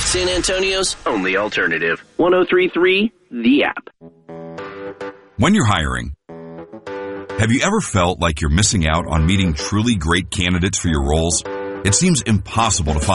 San Antonio's only alternative. 103.3 The App. When you're hiring, have you ever felt like you're missing out on meeting truly great candidates for your roles? It seems impossible to find